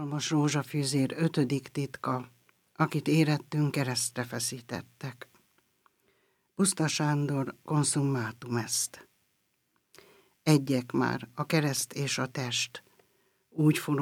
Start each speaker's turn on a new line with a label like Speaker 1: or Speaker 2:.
Speaker 1: Hatalmas rózsafűzér 5. titka, akit érettünk keresztre feszítettek. Puszta Sándor consummatum est. Egyek már a kereszt és a test, úgy